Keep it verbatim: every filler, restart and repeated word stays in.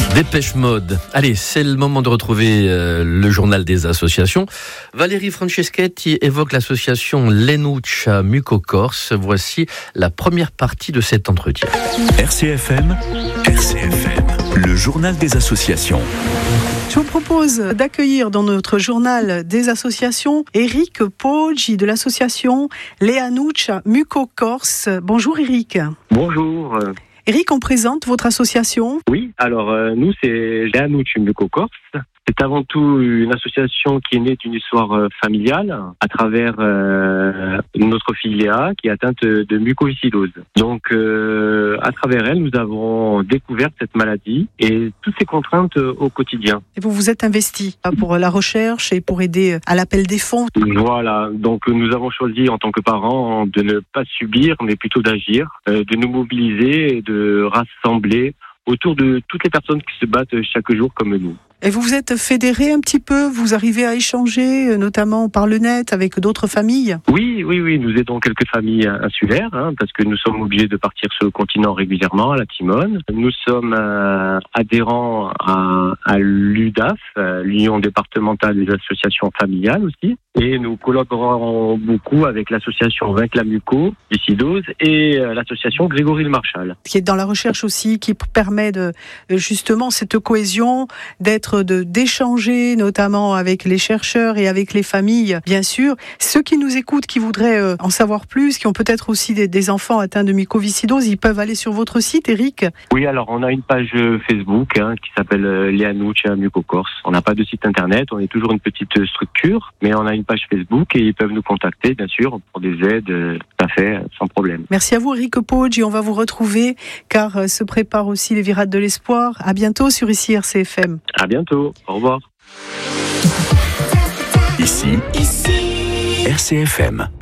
Dépêche Mode. Allez, c'est le moment de retrouver euh, le journal des associations. Valérie Franceschetti évoque l'association Lenuccia Mucocorse. Voici la première partie de cet entretien. R C F M, R C F M, le journal des associations. Je vous propose d'accueillir dans notre journal des associations Eric Poggi de l'association Lenuccia Mucocorse. Bonjour Eric. Bonjour. Eric, on présente votre association ? Oui, alors euh, nous c'est Lenuccia Mucocorse. C'est avant tout une association qui est née d'une histoire euh, familiale à travers euh, notre fille Léa qui est atteinte de mucoviscidose. Donc euh, à travers elle, nous avons découvert cette maladie et toutes ses contraintes euh, au quotidien. Et vous vous êtes investi pour la recherche et pour aider à l'appel des fonds. Voilà, donc nous avons choisi en tant que parents de ne pas subir mais plutôt d'agir, euh, de nous mobiliser et de rassembler autour de toutes les personnes qui se battent chaque jour comme nous. Et vous vous êtes fédéré un petit peu, vous arrivez à échanger, notamment par le net, avec d'autres familles ? Oui, oui, oui, nous aidons quelques familles insulaires, hein, parce que nous sommes obligés de partir sur le continent régulièrement, à la Timone. Nous sommes euh, adhérents à, à l'U D A F, euh, l'Union départementale des associations familiales aussi, et nous collaborons beaucoup avec l'association Vaincre la mucoviscidose et euh, l'association Grégory Le Marchal. Qui est dans la recherche aussi, qui permet de, justement cette cohésion, d'être de d'échanger notamment avec les chercheurs et avec les familles, bien sûr. Ceux qui nous écoutent, qui voudraient euh, en savoir plus, qui ont peut-être aussi des, des enfants atteints de mucoviscidose, ils peuvent aller sur votre site, Eric ? Oui, alors on a une page Facebook hein, qui s'appelle euh, Lenuccia Mucocorse. On n'a pas de site internet, on est toujours une petite structure, mais on a une page Facebook et ils peuvent nous contacter, bien sûr, pour des aides, euh, tout à fait, sans problème. Merci à vous, Eric Poggi. On va vous retrouver car euh, se prépare aussi les Virades de l'Espoir. À bientôt sur ici R C F M. À bientôt. Au revoir. Ici, Ici. R C F M.